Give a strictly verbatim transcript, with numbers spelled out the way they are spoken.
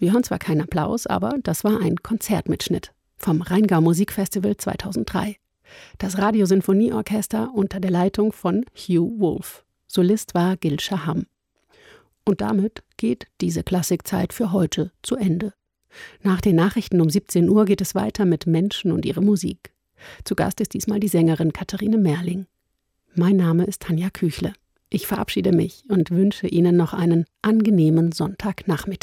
Wir hören zwar keinen Applaus, aber das war ein Konzertmitschnitt vom Rheingau Musikfestival zweitausenddrei. Das Radiosinfonieorchester unter der Leitung von Hugh Wolf. Solist war Gilscha Hamm. Und damit geht diese Klassikzeit für heute zu Ende. Nach den Nachrichten um siebzehn Uhr geht es weiter mit Menschen und ihre Musik. Zu Gast ist diesmal die Sängerin Katharine Merling. Mein Name ist Tanja Küchle. Ich verabschiede mich und wünsche Ihnen noch einen angenehmen Sonntagnachmittag.